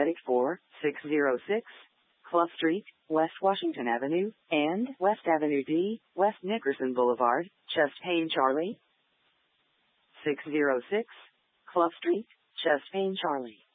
for 606 Clough Street, West Washington Avenue, and West Avenue D, West Nickerson Boulevard, Champaign, Charlie. 606 Clough Street, Champaign, Charlie.